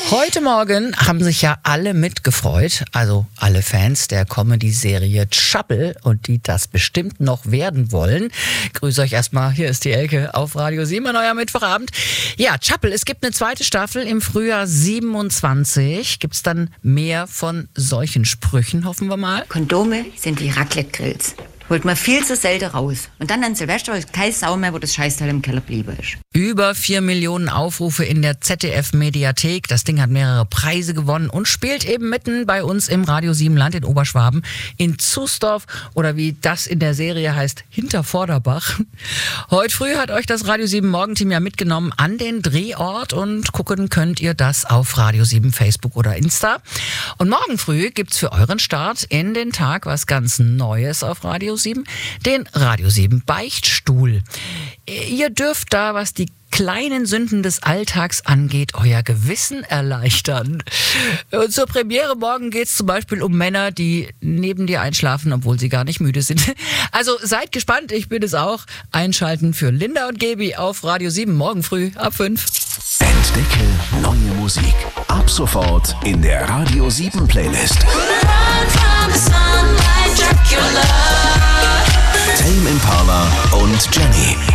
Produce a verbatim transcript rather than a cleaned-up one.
Heute Morgen haben sich ja alle mitgefreut, also alle Fans der Comedy-Serie Chappell und die das bestimmt noch werden wollen. Grüße euch erstmal, hier ist die Elke auf Radio sieben an eurem Mittwochabend. Ja, Chappell, es gibt eine zweite Staffel im Frühjahr siebenundzwanzig. Gibt's dann mehr von solchen Sprüchen, hoffen wir mal? Kondome sind wie Raclette-Grills. Holt man viel zu selten raus. Und dann an Silvester ist keine Sau mehr, wo das Scheißteil im Keller blieben ist. Über vier Millionen Aufrufe in der Z D F-Mediathek. Das Ding hat mehrere Preise gewonnen und spielt eben mitten bei uns im Radio sieben Land in Oberschwaben, in Zusdorf oder wie das in der Serie heißt, Hintervorderbach. Heute früh hat euch das Radio sieben Morgenteam ja mitgenommen an den Drehort und gucken könnt ihr das auf Radio sieben Facebook oder Insta. Und morgen früh gibt's für euren Start in den Tag was ganz Neues auf Radio sieben, den Radio sieben Beichtstuhl. Ihr dürft da, was die kleinen Sünden des Alltags angeht, euer Gewissen erleichtern. Und zur Premiere morgen geht es zum Beispiel um Männer, die neben dir einschlafen, obwohl sie gar nicht müde sind. Also seid gespannt, ich bin es auch. Einschalten für Linda und Gaby auf Radio sieben morgen früh ab fünf. Entdecke neue Musik. Ab sofort in der Radio sieben Playlist. Tame Impala und Jenny.